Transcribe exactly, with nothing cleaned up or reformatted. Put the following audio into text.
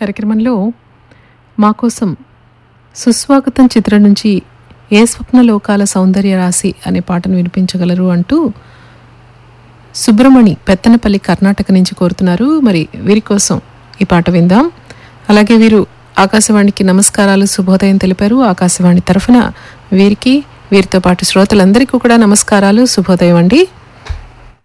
కార్యక్రమంలో మా కోసం సుస్వాగతం చిత్రం నుంచి ఏ స్వప్నలోకాల సౌందర్య రాశి అనే పాటను వినిపించగలరు అంటూ సుబ్రమణి పెత్తనపల్లి కర్ణాటక నుంచి కోరుతున్నారు. మరి వీరి కోసం ఈ పాట విందాం. అలాగే వీరు ఆకాశవాణికి నమస్కారాలు, శుభోదయం తెలిపారు. ఆకాశవాణి తరఫున వీరికి, వీరితో పాటు శ్రోతలందరికీ కూడా నమస్కారాలు, శుభోదయం అండి.